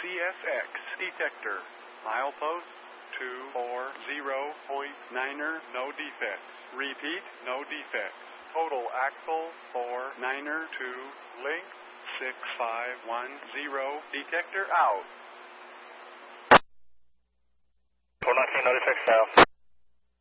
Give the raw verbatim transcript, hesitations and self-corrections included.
S X detector. Milepost two four zero point niner, no defects. Repeat, no defects. Total axle four niner two, length six five one zero, detector out. four nineteen, no defects south.